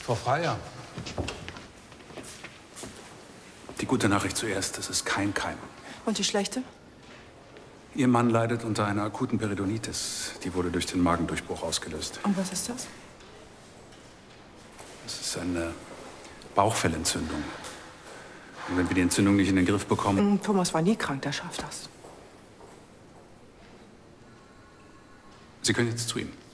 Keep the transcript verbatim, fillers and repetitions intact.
Frau Freier. Die gute Nachricht zuerst, es ist kein Keim. Und die schlechte? Ihr Mann leidet unter einer akuten Peritonitis. Die wurde durch den Magendurchbruch ausgelöst. Und was ist das? Es ist eine Bauchfellentzündung. Und wenn wir die Entzündung nicht in den Griff bekommen... Thomas war nie krank, der schafft das. Sie können jetzt zu ihm.